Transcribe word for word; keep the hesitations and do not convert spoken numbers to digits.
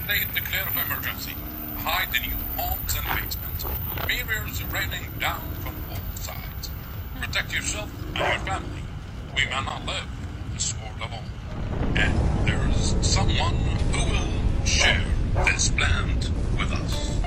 State declare emergency. Hide in your homes and basements. Mirrors raining down from all sides. Protect yourself and your family. We may not live this world alone. And there is someone who will share this land with us.